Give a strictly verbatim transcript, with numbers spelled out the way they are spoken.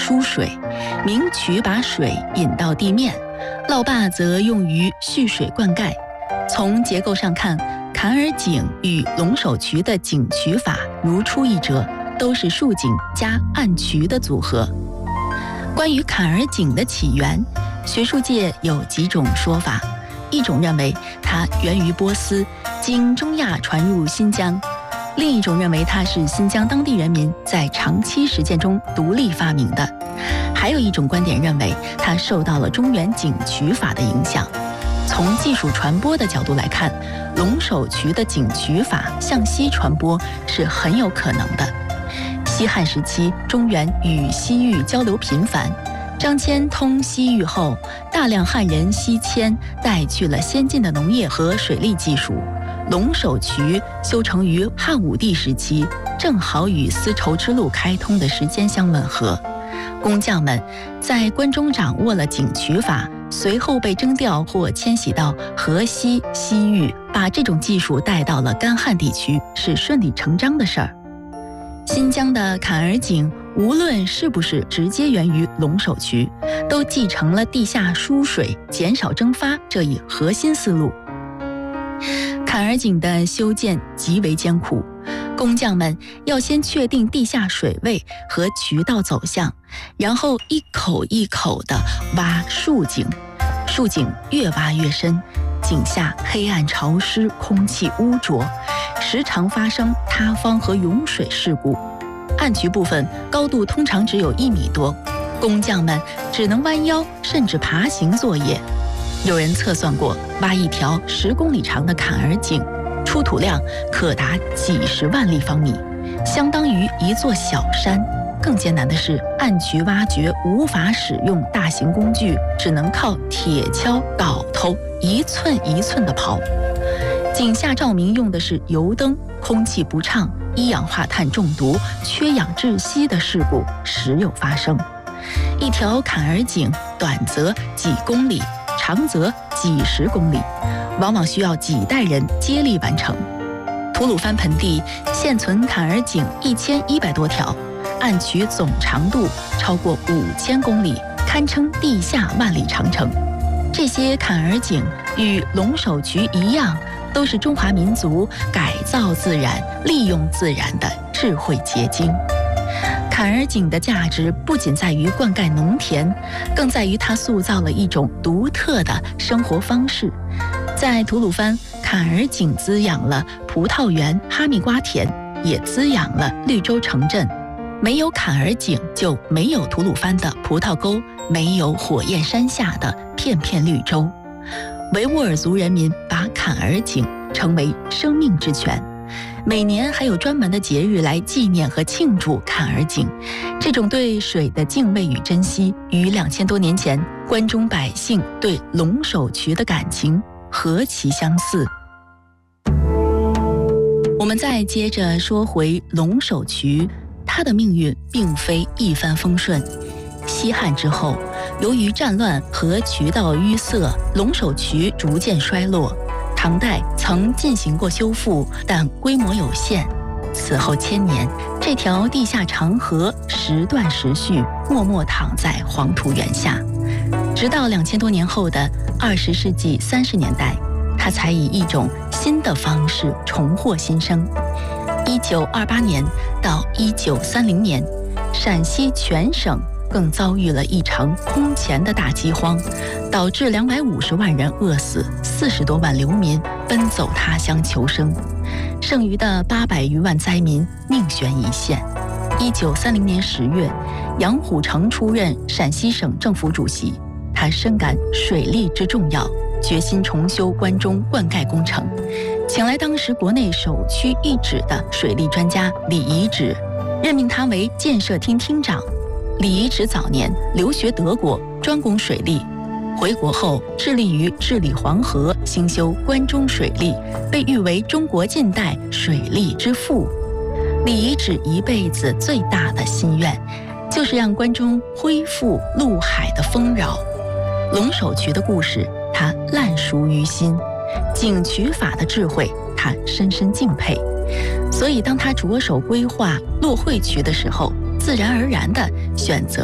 输水，明渠把水引到地面，涝坝则用于蓄水灌溉。从结构上看，坎儿井与龙首渠的井渠法如出一辙，都是竖井加暗渠的组合。关于坎儿井的起源，学术界有几种说法。一种认为它源于波斯，经中亚传入新疆；另一种认为它是新疆当地人民在长期实践中独立发明的；还有一种观点认为它受到了中原井渠法的影响。从技术传播的角度来看，龙首渠的井渠法向西传播是很有可能的。西汉时期，中原与西域交流频繁，张骞通西域后，大量汉人西迁，带去了先进的农业和水利技术。龙首渠修成于汉武帝时期，正好与丝绸之路开通的时间相吻合。工匠们在关中掌握了井渠法，随后被征调或迁徙到河西、西域，把这种技术带到了干旱地区，是顺理成章的事儿。新疆的坎儿井无论是不是直接源于龙首渠，都继承了地下输水、减少蒸发这一核心思路。坎儿井的修建极为艰苦，工匠们要先确定地下水位和渠道走向，然后一口一口地挖竖井，竖井越挖越深，井下黑暗潮湿，空气污浊，时常发生塌方和涌水事故。暗渠部分高度通常只有一米多，工匠们只能弯腰甚至爬行作业。有人测算过，挖一条十公里长的坎儿井，出土量可达几十万立方米，相当于一座小山。更艰难的是，暗渠挖掘无法使用大型工具，只能靠铁锹、镐头一寸一寸地刨。井下照明用的是油灯，空气不畅，一氧化碳中毒、缺氧窒息的事故时有发生。一条坎儿井短则几公里，长则几十公里，往往需要几代人接力完成。吐鲁番盆地现存坎儿井一千一百多条，暗渠总长度超过五千公里，堪称地下万里长城。这些坎儿井与龙首渠一样，都是中华民族改造自然、利用自然的智慧结晶。坎儿井的价值不仅在于灌溉农田，更在于它塑造了一种独特的生活方式。在吐鲁番，坎儿井滋养了葡萄园、哈密瓜田，也滋养了绿洲城镇。没有坎儿井，就没有吐鲁番的葡萄沟，没有火焰山下的片片绿洲。维吾尔族人民把坎儿井称为生命之泉，每年还有专门的节日来纪念和庆祝坎儿井。这种对水的敬畏与珍惜，与两千多年前关中百姓对龙首渠的感情何其相似。我们再接着说回龙首渠，它的命运并非一帆风顺。西汉之后，由于战乱和渠道淤塞，龙首渠逐渐衰落。唐代曾进行过修复，但规模有限。此后千年，这条地下长河时断时续，默默躺在黄土原下。直到两千多年后的二十世纪三十年代，它才以一种新的方式重获新生。一九二八年到一九三零年，陕西全省更遭遇了一场空前的大饥荒，导致两百五十万人饿死，四十多万流民奔走他乡求生，剩余的八百余万灾民命悬一线。一九三零年十月，杨虎城出任陕西省政府主席，他深感水利之重要，决心重修关中灌溉工程，请来当时国内首屈一指的水利专家李遗址，任命他为建设厅厅长。李遗址早年留学德国，专攻水利，回国后致力于治理黄河，兴修关中水利，被誉为中国近代水利之父。李遗址一辈子最大的心愿，就是让关中恢复陆海的丰饶。龙首渠的故事，他烂熟于心；井渠法的智慧，他深深敬佩。所以，当他着手规划洛惠渠的时候，自然而然地选择